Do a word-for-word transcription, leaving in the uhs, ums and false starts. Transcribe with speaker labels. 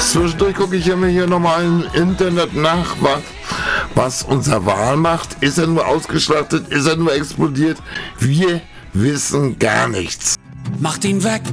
Speaker 1: Zwischendurch gucke ich immer hier nochmal im Internet nach, was, was unser Wal macht. Ist er nur ausgeschlachtet? Ist er nur explodiert? Wir wissen gar nichts.
Speaker 2: Macht ihn weg!